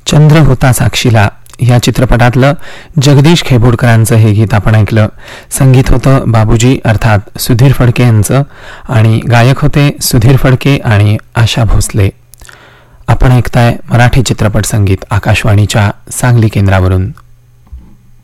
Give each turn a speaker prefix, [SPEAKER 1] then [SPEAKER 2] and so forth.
[SPEAKER 1] चंद्र होता साक्षीला या चित्रपटातलं जगदीश खेबोडकरांचं हे गीत आपण ऐकलं. संगीत होतं बाबूजी अर्थात सुधीर फडके यांचं आणि गायक होते सुधीर फडके आणि आशा भोसले. आपण ऐकताय मराठी चित्रपट संगीत आकाशवाणीच्या सांगली केंद्रावरून.